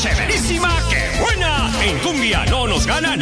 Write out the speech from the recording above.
chéverísima, qué buena. En cumbia no nos gana